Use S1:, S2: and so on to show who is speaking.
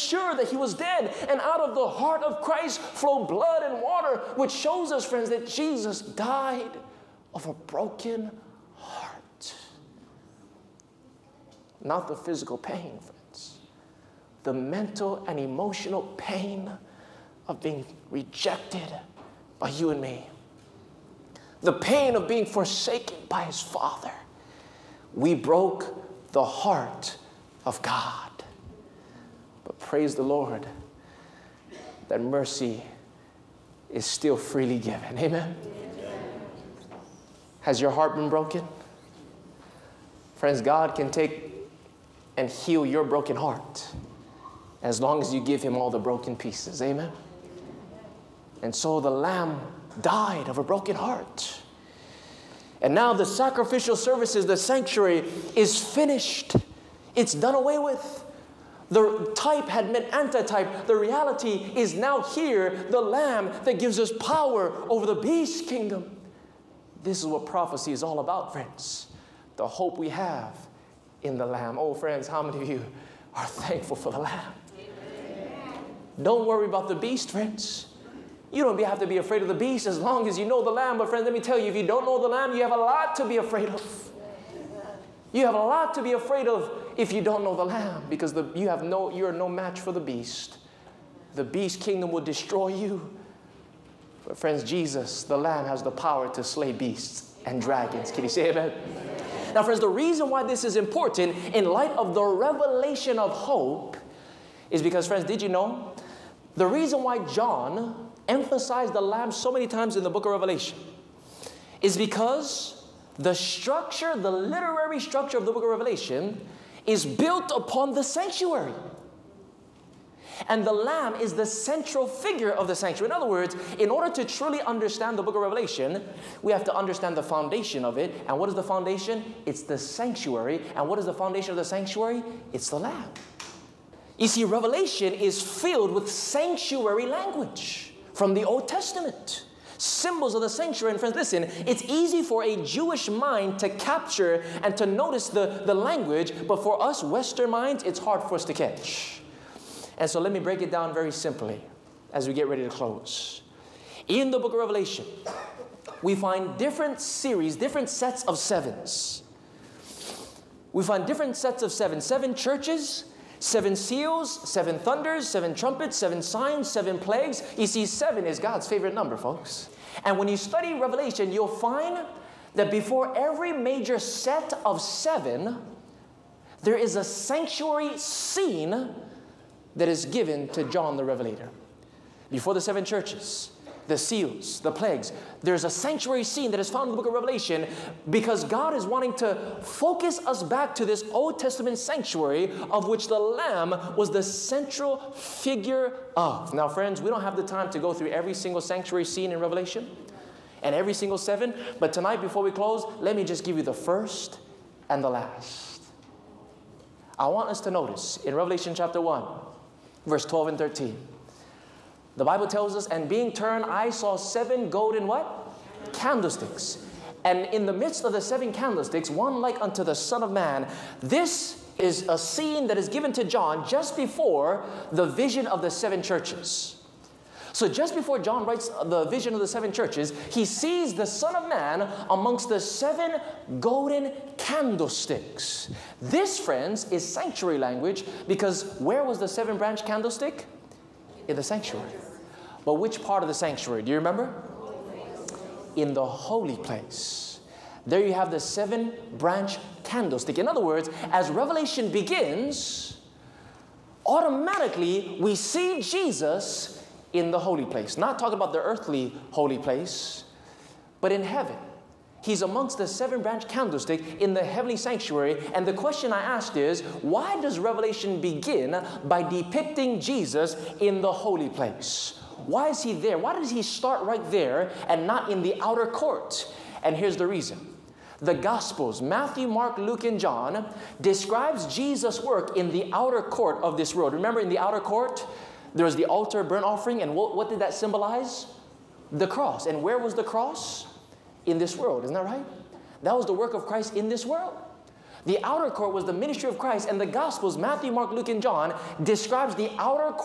S1: sure that he was dead. And out of the heart of Christ flowed blood and water, which shows us, friends, that Jesus died of a broken heart. Not the physical pain, friends. The mental and emotional pain of being rejected by you and me. The pain of being forsaken by his Father. We broke the heart of God. But praise the Lord that mercy is still freely given. Amen? Has your heart been broken? Friends, God can take and heal your broken heart as long as you give him all the broken pieces. Amen? And so the Lamb died of a broken heart. And now the sacrificial services, the sanctuary is finished. It's done away with. The type had meant antitype. The reality is now here, the Lamb that gives us power over the beast kingdom. This is what prophecy is all about, friends. The hope we have in the Lamb. Oh, friends, how many of you are thankful for the Lamb? Amen. Don't worry about the beast, friends. You don't have to be afraid of the beast as long as you know the Lamb. But friends, let me tell you, if you don't know the Lamb, you have a lot to be afraid of. You have a lot to be afraid of if you don't know the Lamb, because you are no match for the beast. The beast kingdom will destroy you. But friends, Jesus, the Lamb, has the power to slay beasts and dragons. Can you say amen? Now, friends, the reason why this is important in light of the revelation of hope is because, friends, did you know? The reason why John emphasized the Lamb so many times in the book of Revelation is because the structure, the literary structure of the book of Revelation is built upon the sanctuary. And the Lamb is the central figure of the sanctuary. In other words, in order to truly understand the book of Revelation, we have to understand the foundation of it. And what is the foundation? It's the sanctuary. And what is the foundation of the sanctuary? It's the Lamb. You see, Revelation is filled with sanctuary language from the Old Testament. Symbols of the sanctuary. And friends, listen, it's easy for a Jewish mind to capture and to notice the language, but for us Western minds, it's hard for us to catch. And so let me break it down very simply as we get ready to close. In the book of Revelation, we find different series, different sets of sevens. We find different sets of seven churches, 7 seals, 7 thunders, 7 trumpets, 7 signs, 7 plagues. You see, 7 is God's favorite number, folks. And when you study Revelation, you'll find that before every major set of 7, there is a sanctuary scene that is given to John the Revelator. Before the 7 churches, the seals, the plagues, there's a sanctuary scene that is found in the book of Revelation because God is wanting to focus us back to this Old Testament sanctuary of which the Lamb was the central figure of. Now, friends, we don't have the time to go through every single sanctuary scene in Revelation and every single 7, but tonight before we close, let me just give you the first and the last. I want us to notice in Revelation chapter 1, verse 12 and 13. The Bible tells us, and being turned, I saw 7 golden what? Candlesticks. And in the midst of the 7 candlesticks, one like unto the Son of Man. This is a scene that is given to John just before the vision of the 7 churches. So just before John writes the vision of the 7 churches, he sees the Son of Man amongst the 7 golden candlesticks. This, friends, is sanctuary language because where was the 7-branch candlestick? In the sanctuary. But which part of the sanctuary? Do you remember? In the holy place. There you have the 7-branch candlestick. In other words, as Revelation begins, automatically we see Jesus in the holy place. Not talking about the earthly holy place, but in heaven. He's amongst the 7-branch candlestick in the heavenly sanctuary. And the question I asked is, why does Revelation begin by depicting Jesus in the holy place? Why is he there? Why does he start right there and not in the outer court? And here's the reason. The Gospels, Matthew, Mark, Luke, and John, describes Jesus' work in the outer court of this world. Remember, in the outer court, there was the altar, burnt offering, and what did that symbolize? The cross. And where was the cross? In this world, isn't that right? That was the work of Christ in this world. The outer court was the ministry of Christ, and the Gospels, Matthew, Mark, Luke, and John, describes the outer